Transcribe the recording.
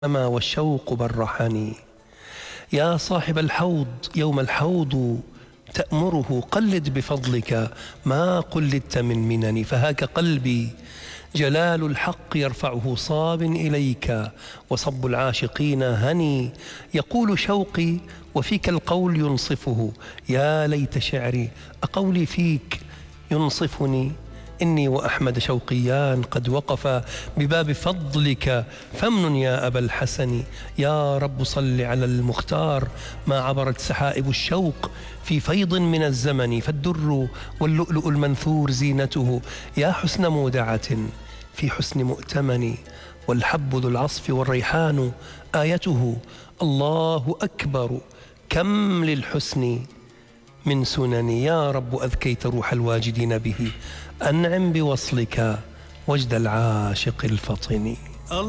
أما والشوق برحني. يا صاحب الحوض يوم الحوض تأمره قلد بفضلك ما قلدت من منني. فهاك قلبي جلال الحق يرفعه صاب إليك وصب العاشقين هني. يقول شوقي وفيك القول ينصفه. يا ليت شعري أقولي فيك ينصفني. إني وأحمد شوقيان قد وقفا بباب فضلك فامنن يا أبا الحسن. يا رب صل على المختار ما عبرت سحائب الشوق في فيض من الزمن. فالدر واللؤلؤ المنثور زينته يا حسن مودعة في حسن مؤتمن. والحب ذو العصف والريحان آيته. الله أكبر كم للحسن من سنن. يا رب أذكيت روح الواجدين به. أنعم بوصلك وجد العاشق الفطن.